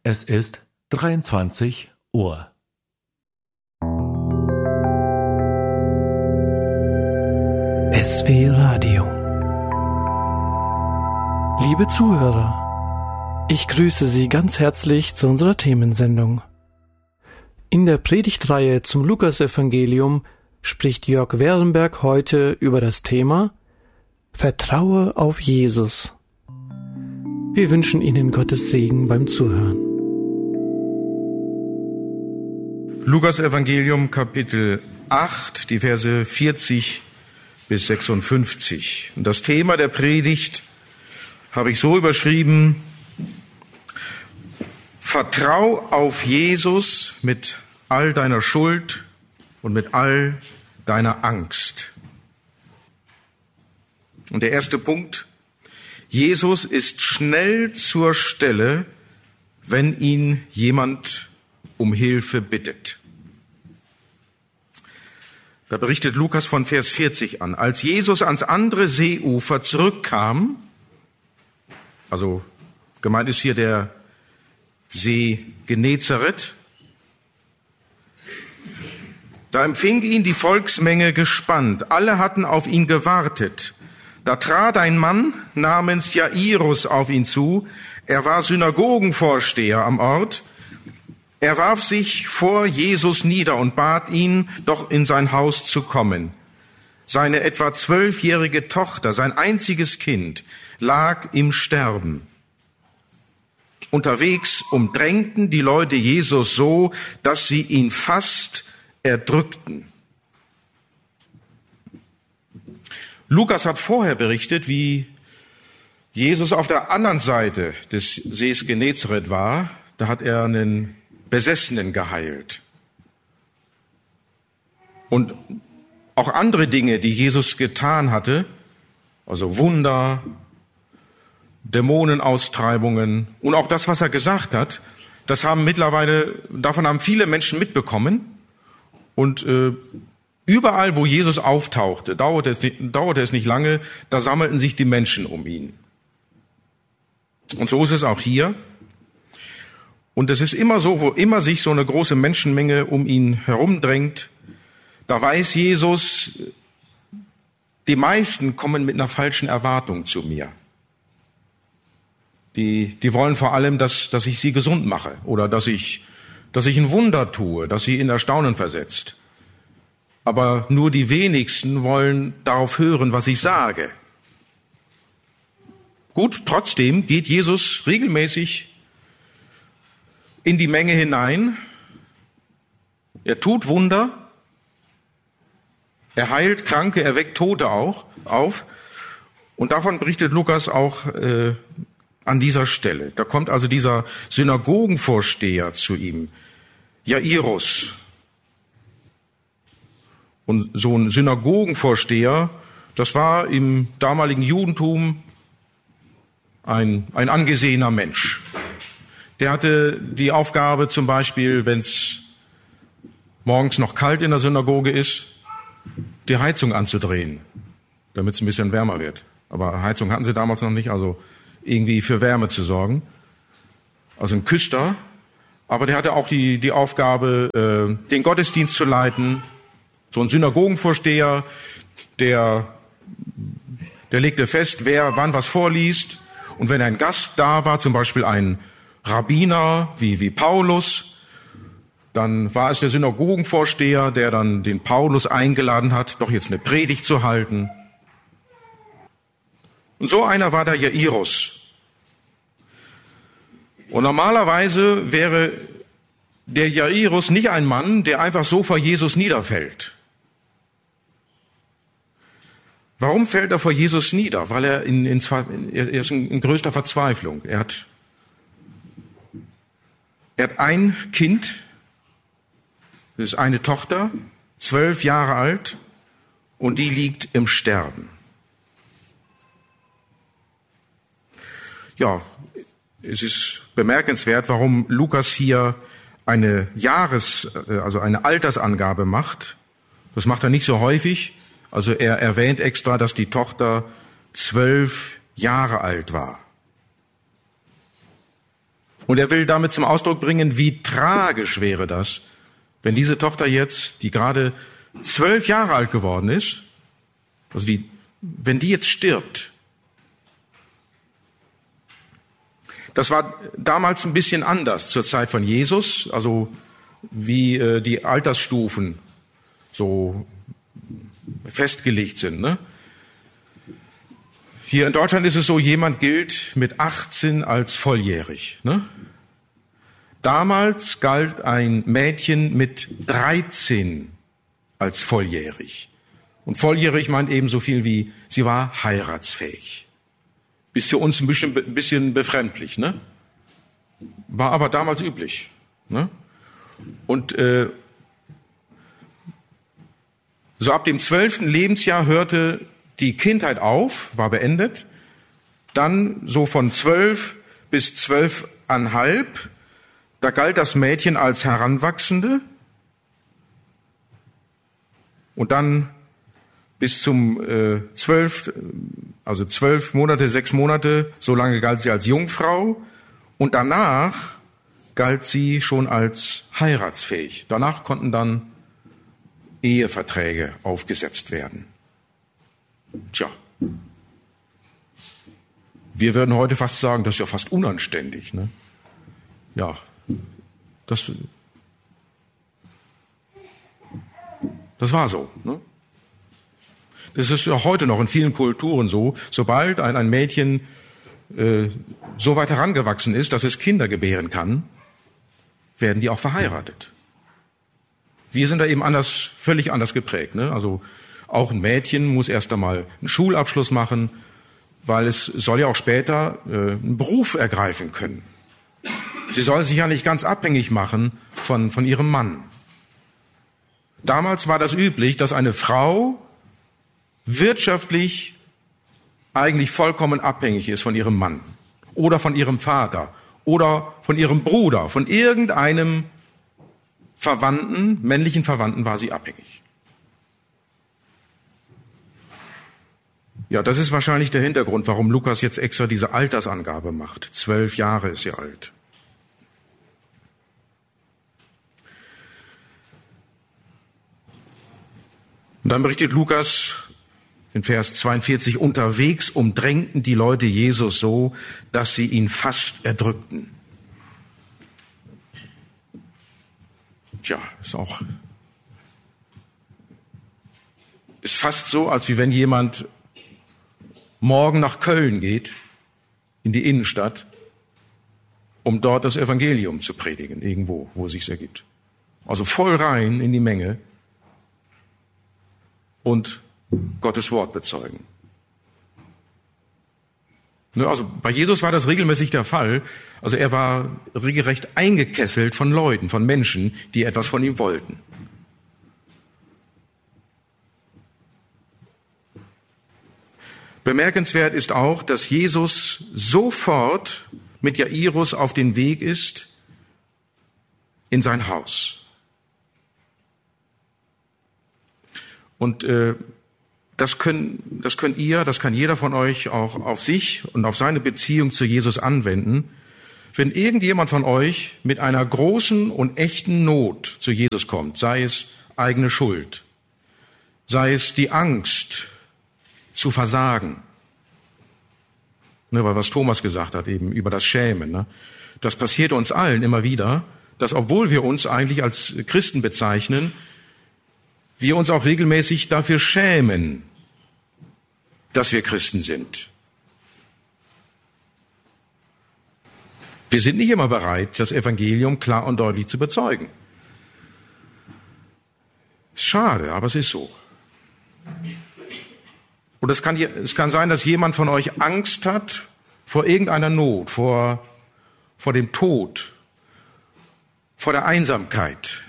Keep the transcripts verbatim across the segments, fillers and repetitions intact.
Es ist dreiundzwanzig Uhr. S W Radio. Liebe Zuhörer, ich grüße Sie ganz herzlich zu unserer Themensendung. In der Predigtreihe zum Lukasevangelium spricht Jörg Werenberg heute über das Thema Vertraue auf Jesus. Wir wünschen Ihnen Gottes Segen beim Zuhören. Lukasevangelium Kapitel acht, die Verse vierzig bis sechsundfünfzig. Und das Thema der Predigt habe ich so überschrieben: Vertrau auf Jesus mit all deiner Schuld und mit all deiner Angst. Und der erste Punkt: Jesus ist schnell zur Stelle, wenn ihn jemand um Hilfe bittet. Da berichtet Lukas von Vers vierzig an. Als Jesus ans andere Seeufer zurückkam, also gemeint ist hier der See Genezareth, da empfing ihn die Volksmenge gespannt. Alle hatten auf ihn gewartet. Da trat ein Mann namens Jairus auf ihn zu. Er war Synagogenvorsteher am Ort. Er warf sich vor Jesus nieder und bat ihn, doch in sein Haus zu kommen. Seine etwa zwölfjährige Tochter, sein einziges Kind, lag im Sterben. Unterwegs umdrängten die Leute Jesus so, dass sie ihn fast erdrückten. Lukas hat vorher berichtet, wie Jesus auf der anderen Seite des Sees Genezareth war. Da hat er einen Besessenen geheilt. Und auch andere Dinge, die Jesus getan hatte, also Wunder, Dämonenaustreibungen und auch das, was er gesagt hat, das haben mittlerweile, davon haben viele Menschen mitbekommen. Und äh, überall, wo Jesus auftauchte, dauerte es, dauerte es nicht lange, da sammelten sich die Menschen um ihn. Und so ist es auch hier. Und es ist immer so, wo immer sich so eine große Menschenmenge um ihn herumdrängt, da weiß Jesus, die meisten kommen mit einer falschen Erwartung zu mir. Die, die wollen vor allem, dass, dass ich sie gesund mache oder dass ich, dass ich ein Wunder tue, dass sie in Erstaunen versetzt. Aber nur die wenigsten wollen darauf hören, was ich sage. Gut, trotzdem geht Jesus regelmäßig in die Menge hinein. Er tut Wunder. Er heilt Kranke, er weckt Tote auch auf. Und davon berichtet Lukas auch äh, an dieser Stelle. Da kommt also dieser Synagogenvorsteher zu ihm, Jairus. Und so ein Synagogenvorsteher, das war im damaligen Judentum ein, ein angesehener Mensch. Der hatte die Aufgabe zum Beispiel, wenn es morgens noch kalt in der Synagoge ist, die Heizung anzudrehen, damit es ein bisschen wärmer wird. Aber Heizung hatten sie damals noch nicht, also irgendwie für Wärme zu sorgen. Also ein Küster. Aber der hatte auch die, die Aufgabe, äh, den Gottesdienst zu leiten. So ein Synagogenvorsteher, der, der legte fest, wer wann was vorliest. Und wenn ein Gast da war, zum Beispiel ein Rabbiner wie, wie Paulus, dann war es der Synagogenvorsteher, der dann den Paulus eingeladen hat, doch jetzt eine Predigt zu halten. Und so einer war der Jairus. Und normalerweise wäre der Jairus nicht ein Mann, der einfach so vor Jesus niederfällt. Warum fällt er vor Jesus nieder? Weil er in, in, er ist in, in größter Verzweiflung. Er hat, er hat ein Kind, das ist eine Tochter, zwölf Jahre alt, und die liegt im Sterben. Ja, es ist bemerkenswert, warum Lukas hier eine Jahres-, also eine Altersangabe macht. Das macht er nicht so häufig. Also er erwähnt extra, dass die Tochter zwölf Jahre alt war. Und er will damit zum Ausdruck bringen, wie tragisch wäre das, wenn diese Tochter jetzt, die gerade zwölf Jahre alt geworden ist, also die, wenn die jetzt stirbt. Das war damals ein bisschen anders zur Zeit von Jesus, also wie äh, die Altersstufen so festgelegt sind. Ne? Hier in Deutschland ist es so, jemand gilt mit achtzehn als volljährig. Ne? Damals galt ein Mädchen mit dreizehn als volljährig. Und volljährig meint eben so viel wie, sie war heiratsfähig. Ist für uns ein bisschen, ein bisschen befremdlich, ne? War aber damals üblich. Ne? Und äh, so ab dem zwölften Lebensjahr hörte die Kindheit auf, war beendet. Dann so von zwölf bis zwölfeinhalb, da galt das Mädchen als Heranwachsende. Und dann bis zum äh, zwölf, also zwölf Monate, sechs Monate, so lange galt sie als Jungfrau. Und danach galt sie schon als heiratsfähig. Danach konnten dann Eheverträge aufgesetzt werden. Tja, wir würden heute fast sagen, das ist ja fast unanständig. Ne? Ja, das, das war so. Ne? Das ist ja heute noch in vielen Kulturen so. Sobald ein, ein Mädchen äh, so weit herangewachsen ist, dass es Kinder gebären kann, werden die auch verheiratet. Wir sind da eben anders, völlig anders geprägt. Ne? Also auch ein Mädchen muss erst einmal einen Schulabschluss machen, weil es soll ja auch später äh, einen Beruf ergreifen können. Sie soll sich ja nicht ganz abhängig machen von, von ihrem Mann. Damals war das üblich, dass eine Frau wirtschaftlich eigentlich vollkommen abhängig ist von ihrem Mann oder von ihrem Vater oder von ihrem Bruder, von irgendeinem Verwandten, männlichen Verwandten war sie abhängig. Ja, das ist wahrscheinlich der Hintergrund, warum Lukas jetzt extra diese Altersangabe macht. Zwölf Jahre ist sie alt. Und dann berichtet Lukas in Vers zweiundvierzig, unterwegs umdrängten die Leute Jesus so, dass sie ihn fast erdrückten. Tja, ist auch, ist fast so, als wie wenn jemand morgen nach Köln geht, in die Innenstadt, um dort das Evangelium zu predigen, irgendwo, wo es sich ergibt. Also voll rein in die Menge und Gottes Wort bezeugen. Also bei Jesus war das regelmäßig der Fall. Also er war regelrecht eingekesselt von Leuten, von Menschen, die etwas von ihm wollten. Bemerkenswert ist auch, dass Jesus sofort mit Jairus auf den Weg ist in sein Haus. Und äh, das können, das könnt ihr, das kann jeder von euch auch auf sich und auf seine Beziehung zu Jesus anwenden. Wenn irgendjemand von euch mit einer großen und echten Not zu Jesus kommt, sei es eigene Schuld, sei es die Angst zu versagen, ne, weil was Thomas gesagt hat eben über das Schämen, ne, das passiert uns allen immer wieder, dass obwohl wir uns eigentlich als Christen bezeichnen, wir uns auch regelmäßig dafür schämen, dass wir Christen sind. Wir sind nicht immer bereit, das Evangelium klar und deutlich zu bezeugen. Ist schade, aber es ist so. Und es kann, es kann sein, dass jemand von euch Angst hat vor irgendeiner Not, vor, vor dem Tod, vor der Einsamkeit.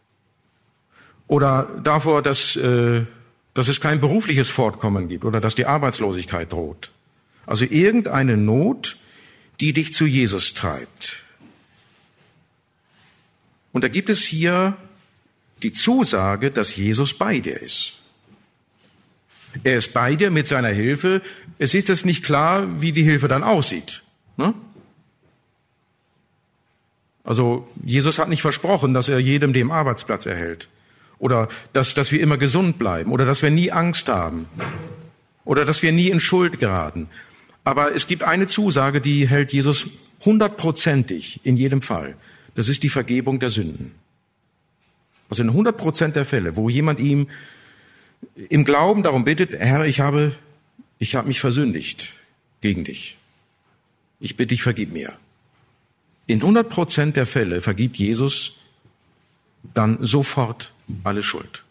Oder davor, dass, äh, dass es kein berufliches Fortkommen gibt oder dass die Arbeitslosigkeit droht. Also irgendeine Not, die dich zu Jesus treibt. Und da gibt es hier die Zusage, dass Jesus bei dir ist. Er ist bei dir mit seiner Hilfe. Es ist jetzt nicht klar, wie die Hilfe dann aussieht. Ne? Also Jesus hat nicht versprochen, dass er jedem den Arbeitsplatz erhält. Oder dass, dass wir immer gesund bleiben. Oder dass wir nie Angst haben. Oder dass wir nie in Schuld geraten. Aber es gibt eine Zusage, die hält Jesus hundertprozentig in jedem Fall. Das ist die Vergebung der Sünden. Also in hundert Prozent der Fälle, wo jemand ihm im Glauben darum bittet, Herr, ich habe, ich habe mich versündigt gegen dich. Ich bitte dich, vergib mir. In hundert Prozent der Fälle vergibt Jesus dann sofort alle Schuld.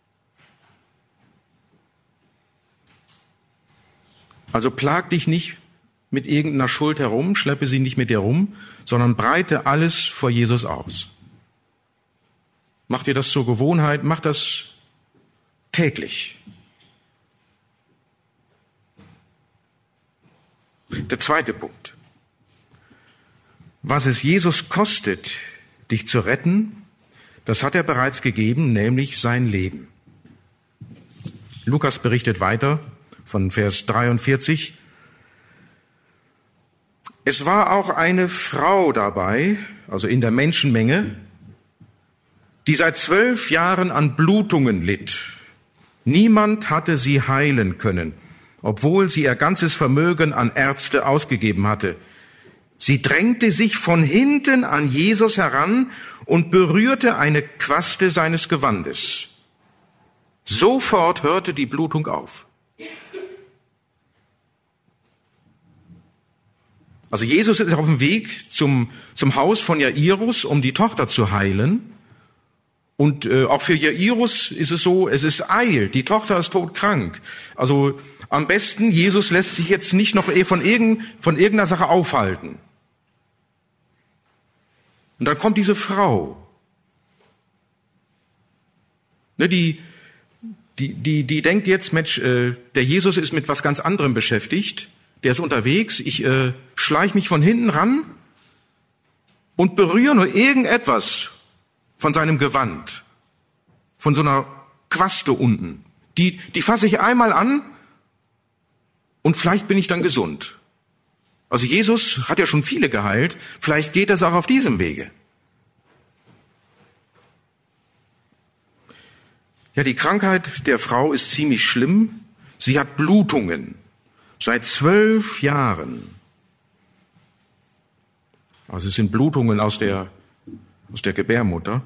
Also plag dich nicht mit irgendeiner Schuld herum, schleppe sie nicht mit dir rum, sondern breite alles vor Jesus aus. Mach dir das zur Gewohnheit, mach das täglich. Der zweite Punkt. Was es Jesus kostet, dich zu retten, das hat er bereits gegeben, nämlich sein Leben. Lukas berichtet weiter von Vers dreiundvierzig. Es war auch eine Frau dabei, also in der Menschenmenge, die seit zwölf Jahren an Blutungen litt. Niemand hatte sie heilen können, obwohl sie ihr ganzes Vermögen an Ärzte ausgegeben hatte. Sie drängte sich von hinten an Jesus heran und berührte eine Quaste seines Gewandes. Sofort hörte die Blutung auf. Also Jesus ist auf dem Weg zum, zum Haus von Jairus, um die Tochter zu heilen. Und äh, auch für Jairus ist es so, es ist eilt, die Tochter ist todkrank. Also am besten, Jesus lässt sich jetzt nicht noch von, irgend, von irgendeiner Sache aufhalten. Und dann kommt diese Frau, ne, die, die, die, die denkt jetzt, Mensch, äh, der Jesus ist mit was ganz anderem beschäftigt, der ist unterwegs, ich äh, schleich mich von hinten ran und berühre nur irgendetwas von seinem Gewand, von so einer Quaste unten. Die, die fasse ich einmal an und vielleicht bin ich dann gesund. Also Jesus hat ja schon viele geheilt, vielleicht geht das auch auf diesem Wege. Ja, die Krankheit der Frau ist ziemlich schlimm. Sie hat Blutungen seit zwölf Jahren. Also es sind Blutungen aus der, aus der Gebärmutter.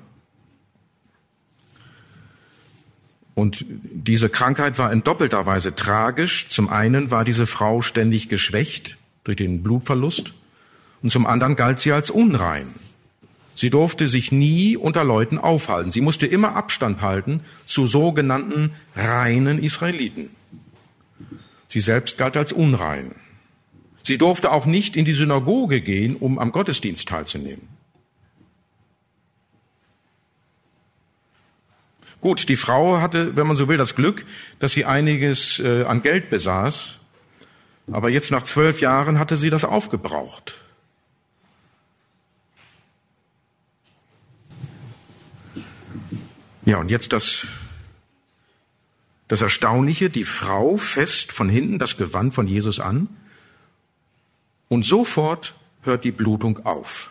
Und diese Krankheit war in doppelter Weise tragisch. Zum einen war diese Frau ständig geschwächt durch den Blutverlust und zum anderen galt sie als unrein. Sie durfte sich nie unter Leuten aufhalten. Sie musste immer Abstand halten zu sogenannten reinen Israeliten. Sie selbst galt als unrein. Sie durfte auch nicht in die Synagoge gehen, um am Gottesdienst teilzunehmen. Gut, die Frau hatte, wenn man so will, das Glück, dass sie einiges äh, an Geld besaß. Aber jetzt nach zwölf Jahren hatte sie das aufgebraucht. Ja, und jetzt das, das Erstaunliche, die Frau fasst von hinten das Gewand von Jesus an und sofort hört die Blutung auf.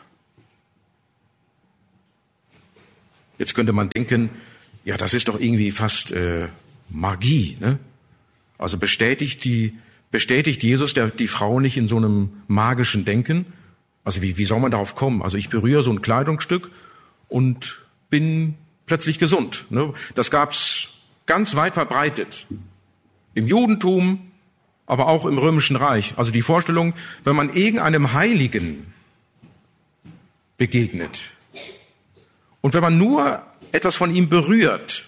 Jetzt könnte man denken, ja, das ist doch irgendwie fast äh, Magie, ne? Also bestätigt die bestätigt Jesus der, die Frau nicht in so einem magischen Denken? Also wie, wie soll man darauf kommen? Also ich berühre so ein Kleidungsstück und bin plötzlich gesund. Ne? Das gab's ganz weit verbreitet. Im Judentum, aber auch im Römischen Reich. Also die Vorstellung, wenn man irgendeinem Heiligen begegnet und wenn man nur etwas von ihm berührt,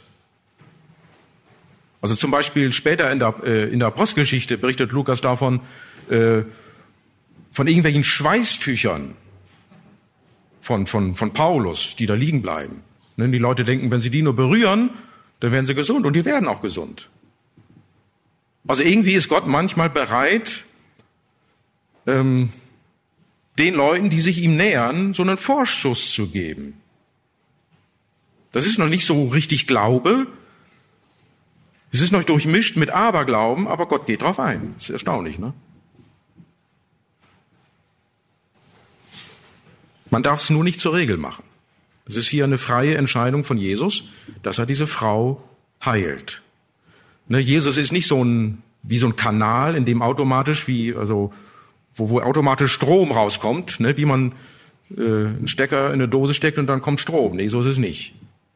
also zum Beispiel später in der, äh, in der Apostelgeschichte berichtet Lukas davon, äh, von irgendwelchen Schweißtüchern von, von, von Paulus, die da liegen bleiben. Ne? Die Leute denken, wenn sie die nur berühren, dann werden sie gesund und die werden auch gesund. Also irgendwie ist Gott manchmal bereit, ähm, den Leuten, die sich ihm nähern, so einen Vorschuss zu geben. Das ist noch nicht so richtig Glaube. Es ist noch durchmischt mit Aberglauben, aber Gott geht drauf ein. Das ist erstaunlich, ne? Man darf es nur nicht zur Regel machen. Es ist hier eine freie Entscheidung von Jesus, dass er diese Frau heilt. Ne, Jesus ist nicht so ein, wie so ein Kanal, in dem automatisch, wie, also, wo, wo automatisch Strom rauskommt, ne, wie man äh, einen Stecker in eine Dose steckt und dann kommt Strom. Nee, so ist es nicht.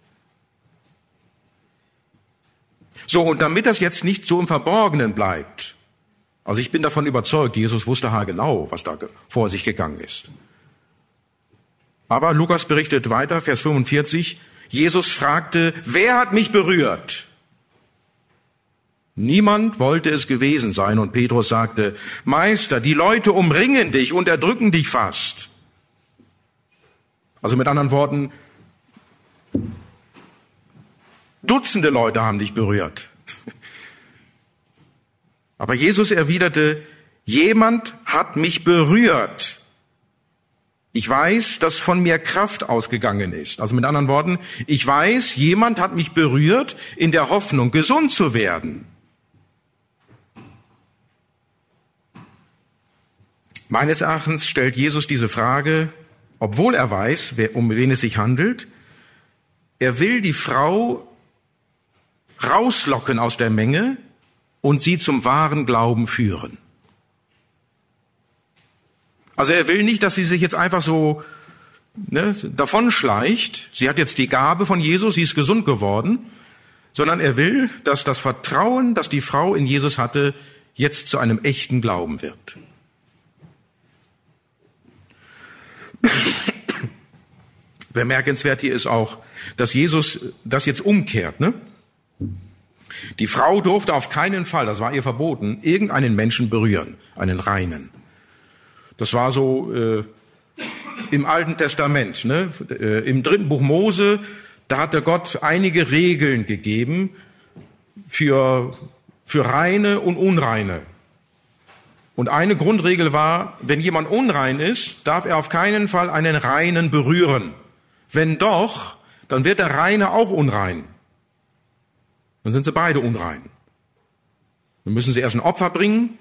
So, und damit das jetzt nicht so im Verborgenen bleibt, also ich bin davon überzeugt, Jesus wusste haargenau, was da vor sich gegangen ist. Aber Lukas berichtet weiter, Vers fünfundvierzig, Jesus fragte, wer hat mich berührt? Niemand wollte es gewesen sein und Petrus sagte, Meister, die Leute umringen dich und erdrücken dich fast. Also mit anderen Worten, Dutzende Leute haben dich berührt. Aber Jesus erwiderte, jemand hat mich berührt. Ich weiß, dass von mir Kraft ausgegangen ist. Also mit anderen Worten, ich weiß, jemand hat mich berührt in der Hoffnung, gesund zu werden. Meines Erachtens stellt Jesus diese Frage, obwohl er weiß, um wen es sich handelt. Er will die Frau rauslocken aus der Menge und sie zum wahren Glauben führen. Also er will nicht, dass sie sich jetzt einfach so ne, davonschleicht. Sie hat jetzt die Gabe von Jesus, sie ist gesund geworden. Sondern er will, dass das Vertrauen, das die Frau in Jesus hatte, jetzt zu einem echten Glauben wird. Bemerkenswert hier ist auch, dass Jesus das jetzt umkehrt. Ne? Die Frau durfte auf keinen Fall, das war ihr verboten, irgendeinen Menschen berühren, einen Reinen. Das war so äh, im Alten Testament, ne? äh, im dritten Buch Mose, da hatte Gott einige Regeln gegeben für, für Reine und Unreine. Und eine Grundregel war, wenn jemand unrein ist, darf er auf keinen Fall einen Reinen berühren. Wenn doch, dann wird der Reine auch unrein. Dann sind sie beide unrein. Dann müssen sie erst ein Opfer bringen.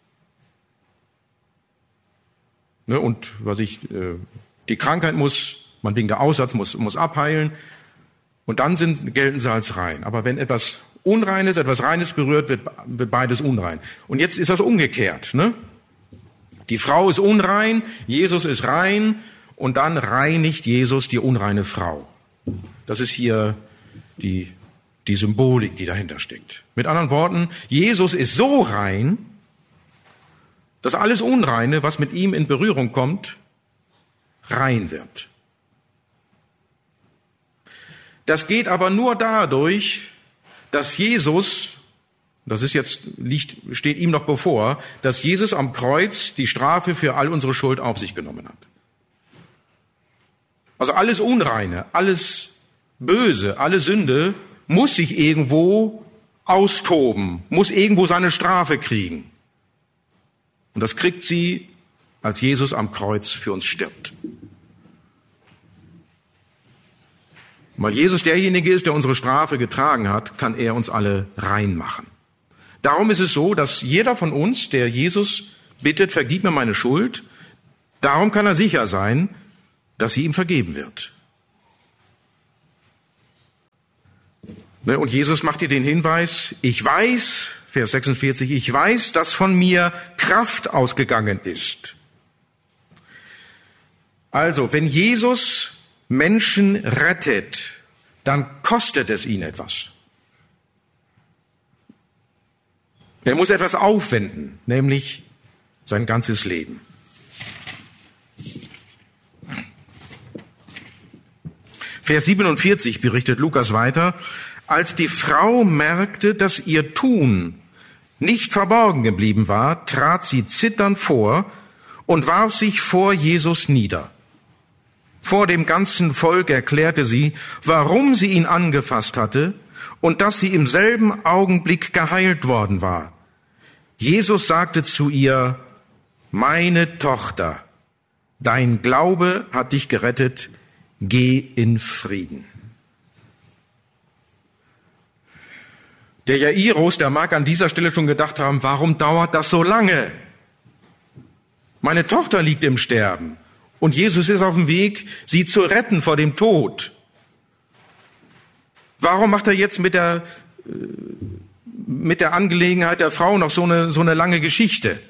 Ne, und was ich, äh, die Krankheit muss, man wegen der Aussatz muss, muss abheilen. Und dann sind, gelten sie als rein. Aber wenn etwas Unreines, etwas Reines berührt, wird, wird beides unrein. Und jetzt ist das umgekehrt. Ne? Die Frau ist unrein, Jesus ist rein und dann reinigt Jesus die unreine Frau. Das ist hier die, die Symbolik, die dahinter steckt. Mit anderen Worten, Jesus ist so rein, dass alles Unreine, was mit ihm in Berührung kommt, rein wird. Das geht aber nur dadurch, dass Jesus, das ist jetzt, liegt, steht ihm noch bevor, dass Jesus am Kreuz die Strafe für all unsere Schuld auf sich genommen hat. Also alles Unreine, alles Böse, alle Sünde muss sich irgendwo austoben, muss irgendwo seine Strafe kriegen. Und das kriegt sie, als Jesus am Kreuz für uns stirbt. Weil Jesus derjenige ist, der unsere Strafe getragen hat, kann er uns alle rein machen. Darum ist es so, dass jeder von uns, der Jesus bittet, vergib mir meine Schuld, darum kann er sicher sein, dass sie ihm vergeben wird. Und Jesus macht dir den Hinweis, ich weiß, Vers sechsundvierzig, ich weiß, dass von mir Kraft ausgegangen ist. Also, wenn Jesus Menschen rettet, dann kostet es ihn etwas. Er muss etwas aufwenden, nämlich sein ganzes Leben. Vers siebenundvierzig berichtet Lukas weiter, als die Frau merkte, dass ihr Tun nicht verborgen geblieben war, trat sie zitternd vor und warf sich vor Jesus nieder. Vor dem ganzen Volk erklärte sie, warum sie ihn angefasst hatte und dass sie im selben Augenblick geheilt worden war. Jesus sagte zu ihr, meine Tochter, dein Glaube hat dich gerettet, geh in Frieden. Der Jairus, der mag an dieser Stelle schon gedacht haben, warum dauert das so lange? Meine Tochter liegt im Sterben. Und Jesus ist auf dem Weg, sie zu retten vor dem Tod. Warum macht er jetzt mit der, mit der Angelegenheit der Frau noch so eine, so eine lange Geschichte?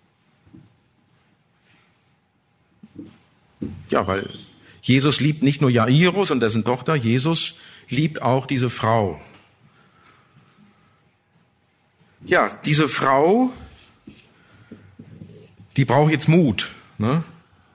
Ja, weil Jesus liebt nicht nur Jairus und dessen Tochter, Jesus liebt auch diese Frau. Ja, diese Frau, die braucht jetzt Mut, ne?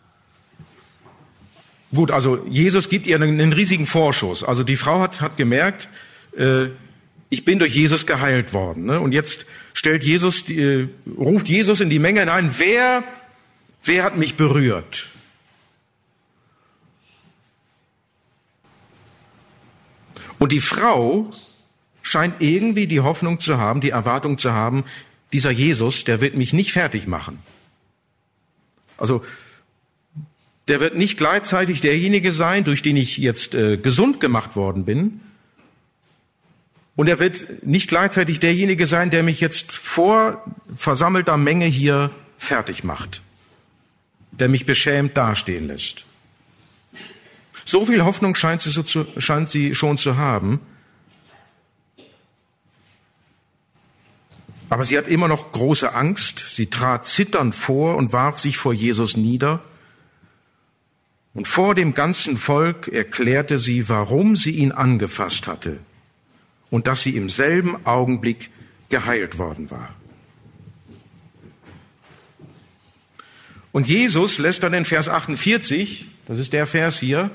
Gut, also Jesus gibt ihr einen, einen riesigen Vorschuss. Also die Frau hat, hat gemerkt, äh, ich bin durch Jesus geheilt worden. Ne? Und jetzt stellt Jesus, die, äh, ruft Jesus in die Menge hinein, wer, wer hat mich berührt? Und die Frau scheint irgendwie die Hoffnung zu haben, die Erwartung zu haben, dieser Jesus, der wird mich nicht fertig machen. Also der wird nicht gleichzeitig derjenige sein, durch den ich jetzt äh, gesund gemacht worden bin. Und er wird nicht gleichzeitig derjenige sein, der mich jetzt vor versammelter Menge hier fertig macht, der mich beschämt dastehen lässt. So viel Hoffnung scheint sie, so zu, scheint sie schon zu haben. Aber sie hat immer noch große Angst. Sie trat zitternd vor und warf sich vor Jesus nieder. Und vor dem ganzen Volk erklärte sie, warum sie ihn angefasst hatte und dass sie im selben Augenblick geheilt worden war. Und Jesus lässt dann in Vers achtundvierzig, das ist der Vers hier,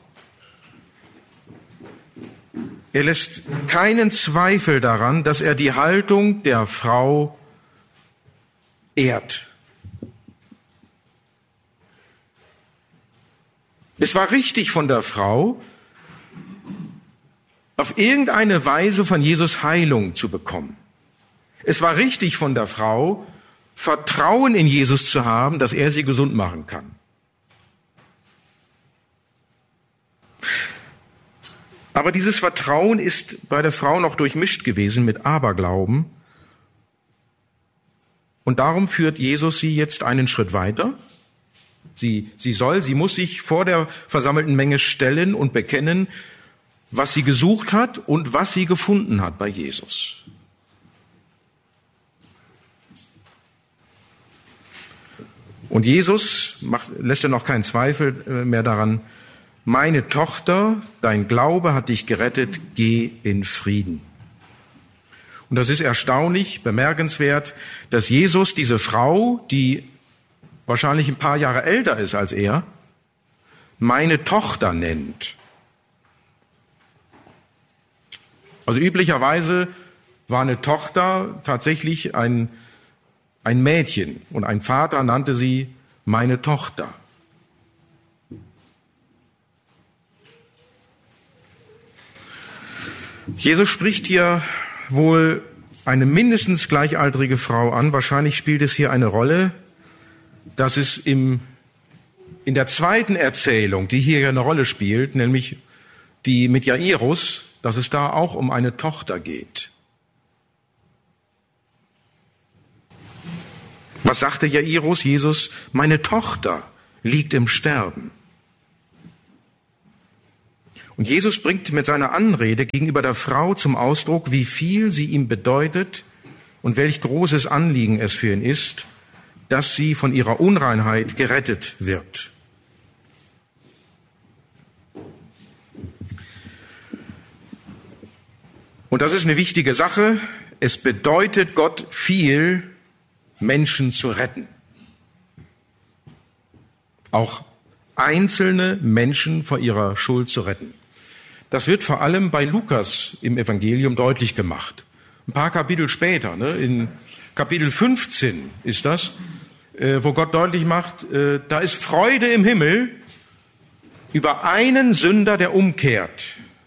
er lässt keinen Zweifel daran, dass er die Haltung der Frau ehrt. Es war richtig von der Frau, auf irgendeine Weise von Jesus Heilung zu bekommen. Es war richtig von der Frau, Vertrauen in Jesus zu haben, dass er sie gesund machen kann. Aber dieses Vertrauen ist bei der Frau noch durchmischt gewesen mit Aberglauben. Und darum führt Jesus sie jetzt einen Schritt weiter. Sie, sie soll, sie muss sich vor der versammelten Menge stellen und bekennen, was sie gesucht hat und was sie gefunden hat bei Jesus. Und Jesus macht, lässt ja noch keinen Zweifel mehr daran, meine Tochter, dein Glaube hat dich gerettet, geh in Frieden. Und das ist erstaunlich, bemerkenswert, dass Jesus diese Frau, die wahrscheinlich ein paar Jahre älter ist als er, meine Tochter nennt. Also üblicherweise war eine Tochter tatsächlich ein, ein Mädchen und ein Vater nannte sie meine Tochter. Jesus spricht hier wohl eine mindestens gleichaltrige Frau an. Wahrscheinlich spielt es hier eine Rolle, dass es im, in der zweiten Erzählung, die hier eine Rolle spielt, nämlich die mit Jairus, dass es da auch um eine Tochter geht. Was sagte Jairus? Jesus, meine Tochter liegt im Sterben. Und Jesus bringt mit seiner Anrede gegenüber der Frau zum Ausdruck, wie viel sie ihm bedeutet und welch großes Anliegen es für ihn ist, dass sie von ihrer Unreinheit gerettet wird. Und das ist eine wichtige Sache. Es bedeutet Gott viel, Menschen zu retten. Auch einzelne Menschen vor ihrer Schuld zu retten. Das wird vor allem bei Lukas im Evangelium deutlich gemacht. Ein paar Kapitel später, ne, in Kapitel fünfzehn ist das, äh, wo Gott deutlich macht, äh, da ist Freude im Himmel über einen Sünder, der umkehrt.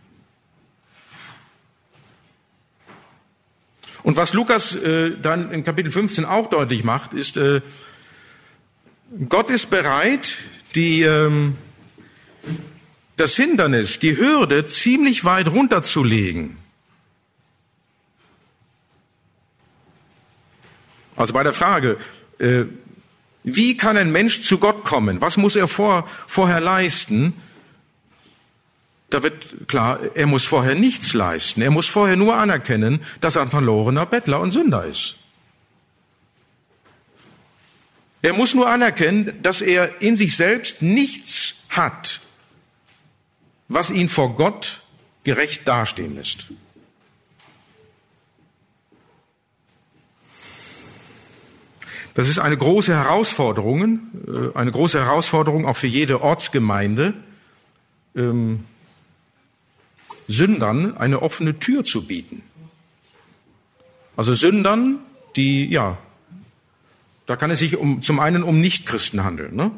Und was Lukas äh, dann in Kapitel fünfzehn auch deutlich macht, ist, äh, Gott ist bereit, die, ähm, das Hindernis, die Hürde ziemlich weit runterzulegen. Also bei der Frage, äh, Wie kann ein Mensch zu Gott kommen? Was muss er vor, vorher leisten? Da wird klar, er muss vorher nichts leisten. Er muss vorher nur anerkennen, dass er ein verlorener Bettler und Sünder ist. Er muss nur anerkennen, dass er in sich selbst nichts hat, was ihn vor Gott gerecht dastehen lässt. Das ist eine große Herausforderung, eine große Herausforderung auch für jede Ortsgemeinde, ähm, Sündern eine offene Tür zu bieten. Also Sündern, die, ja, da kann es sich um, zum einen um Nichtchristen handeln, ne?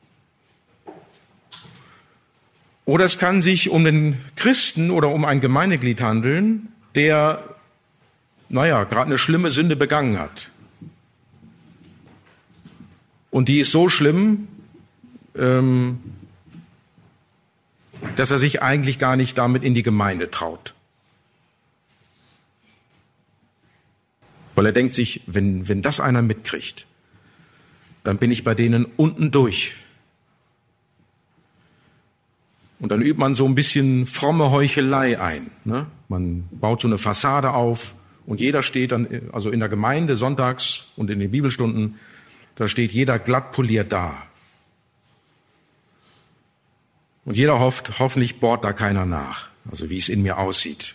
Oder es kann sich um den Christen oder um ein Gemeindeglied handeln, der, naja, gerade eine schlimme Sünde begangen hat. Und die ist so schlimm, ähm, dass er sich eigentlich gar nicht damit in die Gemeinde traut. Weil er denkt sich, wenn, wenn das einer mitkriegt, dann bin ich bei denen unten durch. Und dann übt man so ein bisschen fromme Heuchelei ein, ne? Man baut so eine Fassade auf und jeder steht dann, also in der Gemeinde sonntags und in den Bibelstunden, da steht jeder glatt poliert da. Und jeder hofft, hoffentlich bohrt da keiner nach, also wie es in mir aussieht.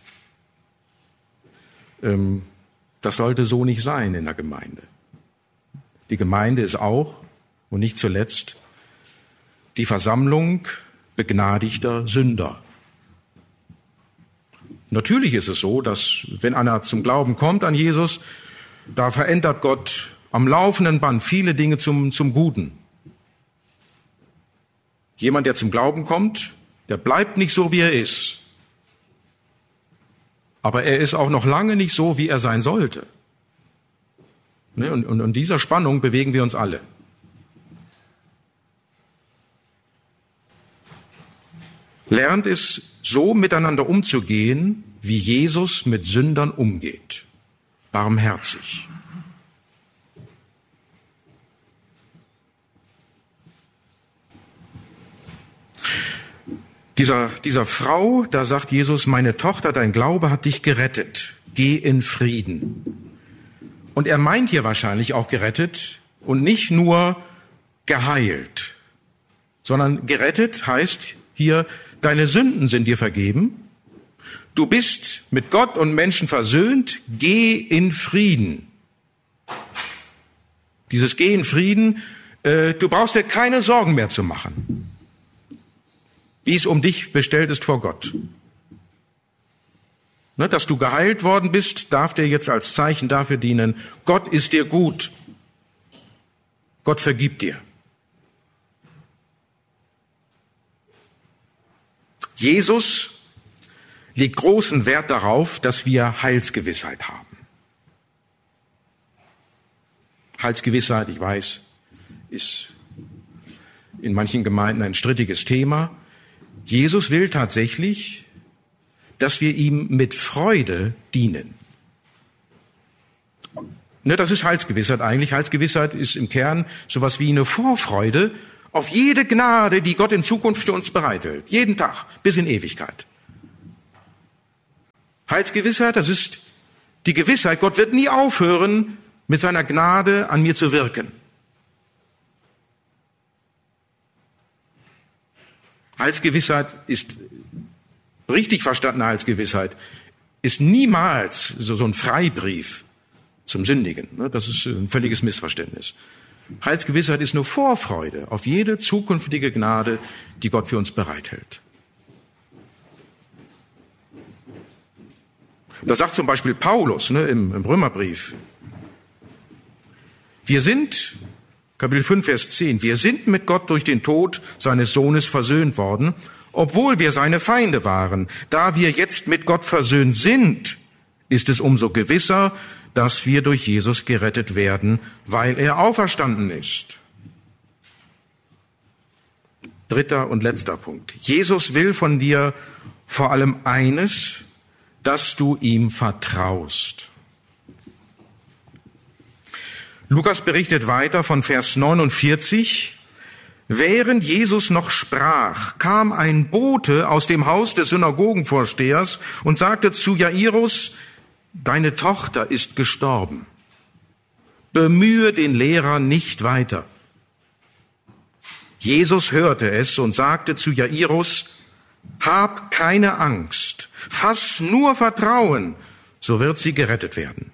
Ähm, das sollte so nicht sein in der Gemeinde. Die Gemeinde ist auch und nicht zuletzt die Versammlung begnadigter Sünder. Natürlich ist es so, dass wenn einer zum Glauben kommt an Jesus, da verändert Gott am laufenden Band viele Dinge zum, zum Guten. Jemand, der zum Glauben kommt, der bleibt nicht so, wie er ist. Aber er ist auch noch lange nicht so, wie er sein sollte. Und in dieser Spannung bewegen wir uns alle. Lernt es, so miteinander umzugehen, wie Jesus mit Sündern umgeht. Barmherzig. Dieser, dieser Frau, da sagt Jesus, meine Tochter, dein Glaube hat dich gerettet. Geh in Frieden. Und er meint hier wahrscheinlich auch gerettet und nicht nur geheilt, sondern gerettet heißt hier, deine Sünden sind dir vergeben. Du bist mit Gott und Menschen versöhnt. Geh in Frieden. Dieses Geh in Frieden, äh, du brauchst dir keine Sorgen mehr zu machen, wie es um dich bestellt ist vor Gott. Ne, dass du geheilt worden bist, darf dir jetzt als Zeichen dafür dienen, Gott ist dir gut. Gott vergibt dir. Jesus legt großen Wert darauf, dass wir Heilsgewissheit haben. Heilsgewissheit, ich weiß, ist in manchen Gemeinden ein strittiges Thema. Jesus will tatsächlich, dass wir ihm mit Freude dienen. Ne, das ist Heilsgewissheit eigentlich. Heilsgewissheit ist im Kern sowas wie eine Vorfreude auf jede Gnade, die Gott in Zukunft für uns bereithält. Jeden Tag, bis in Ewigkeit. Heilsgewissheit, das ist die Gewissheit, Gott wird nie aufhören, mit seiner Gnade an mir zu wirken. Heilsgewissheit ist, richtig verstandene Heilsgewissheit, ist niemals so, so ein Freibrief zum Sündigen. Das ist ein völliges Missverständnis. Heilsgewissheit ist nur Vorfreude auf jede zukünftige Gnade, die Gott für uns bereithält. Das sagt zum Beispiel Paulus, ne, im, im Römerbrief. Wir sind, Kapitel fünf, Vers zehn, wir sind mit Gott durch den Tod seines Sohnes versöhnt worden, obwohl wir seine Feinde waren. Da wir jetzt mit Gott versöhnt sind, ist es umso gewisser, dass wir durch Jesus gerettet werden, weil er auferstanden ist. Dritter und letzter Punkt. Jesus will von dir vor allem eines, dass du ihm vertraust. Lukas berichtet weiter von Vers neunundvierzig. Während Jesus noch sprach, kam ein Bote aus dem Haus des Synagogenvorstehers und sagte zu Jairus, deine Tochter ist gestorben. Bemühe den Lehrer nicht weiter. Jesus hörte es und sagte zu Jairus, hab keine Angst, fass nur Vertrauen, so wird sie gerettet werden.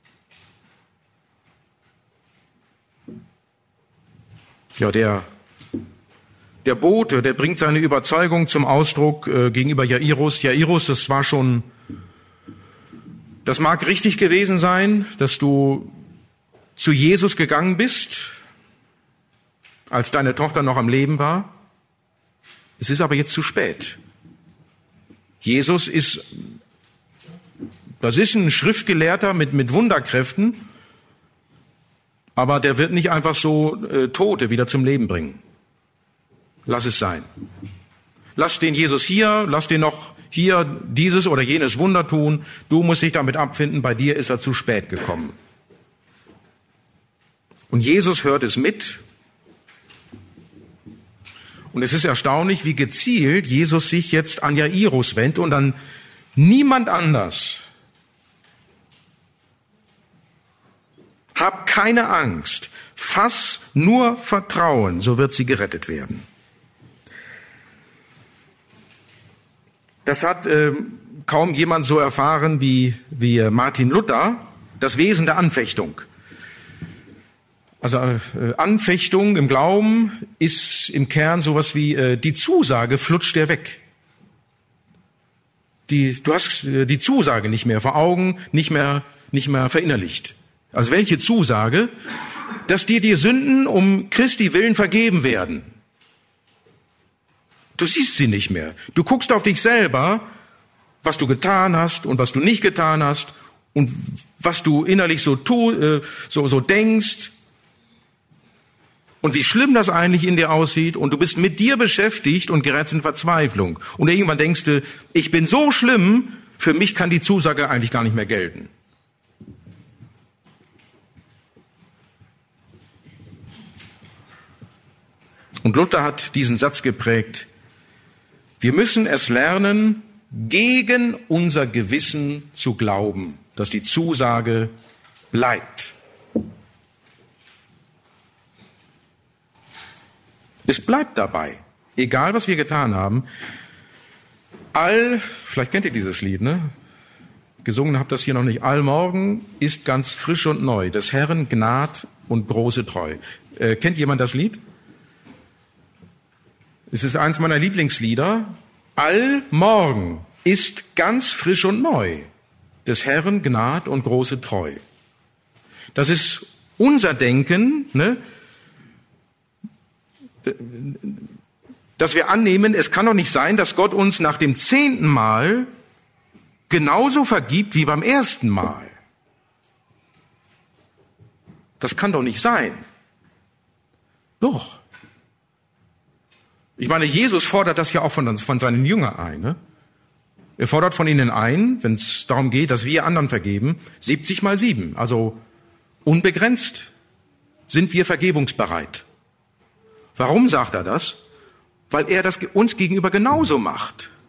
Ja, der, der Bote, der bringt seine Überzeugung zum Ausdruck äh, gegenüber Jairus. Jairus, das war schon, das mag richtig gewesen sein, dass du zu Jesus gegangen bist, als deine Tochter noch am Leben war. Es ist aber jetzt zu spät. Jesus ist, das ist ein Schriftgelehrter mit, mit Wunderkräften, aber der wird nicht einfach so äh, Tote wieder zum Leben bringen. Lass es sein. Lass den Jesus hier, lass den noch hier dieses oder jenes Wunder tun. Du musst dich damit abfinden, bei dir ist er zu spät gekommen. Und Jesus hört es mit. Und es ist erstaunlich, wie gezielt Jesus sich jetzt an Jairus wendet und an niemand anders. Hab keine Angst, fass nur Vertrauen, so wird sie gerettet werden. Das hat äh, kaum jemand so erfahren wie, wie Martin Luther, das Wesen der Anfechtung. Also äh, Anfechtung im Glauben ist im Kern sowas wie äh, die Zusage flutscht dir weg. Die, du hast äh, die Zusage nicht mehr vor Augen, nicht mehr, nicht mehr verinnerlicht. Also welche Zusage? Dass dir die Sünden um Christi willen vergeben werden. Du siehst sie nicht mehr. Du guckst auf dich selber, was du getan hast und was du nicht getan hast und was du innerlich so, tu, äh, so, so denkst und wie schlimm das eigentlich in dir aussieht und du bist mit dir beschäftigt und gerätst in Verzweiflung. Und irgendwann denkst du, ich bin so schlimm, für mich kann die Zusage eigentlich gar nicht mehr gelten. Und Luther hat diesen Satz geprägt, wir müssen es lernen, gegen unser Gewissen zu glauben, dass die Zusage bleibt. Es bleibt dabei, egal was wir getan haben. All, vielleicht kennt ihr dieses Lied, ne? Gesungen habt das hier noch nicht. Allmorgen ist ganz frisch und neu, des Herrn Gnad und große Treu. Äh, kennt jemand das Lied? Es ist eins meiner Lieblingslieder. Allmorgen ist ganz frisch und neu, des Herrn Gnad und große Treu. Das ist unser Denken, ne? Dass wir annehmen, es kann doch nicht sein, dass Gott uns nach dem zehnten Mal genauso vergibt wie beim ersten Mal. Das kann doch nicht sein. Doch. Ich meine, Jesus fordert das ja auch von, von seinen Jüngern ein. Ne? Er fordert von ihnen ein, wenn es darum geht, dass wir anderen vergeben, siebzig mal sieben. Also unbegrenzt sind wir vergebungsbereit. Warum sagt er das? Weil er das uns gegenüber genauso macht.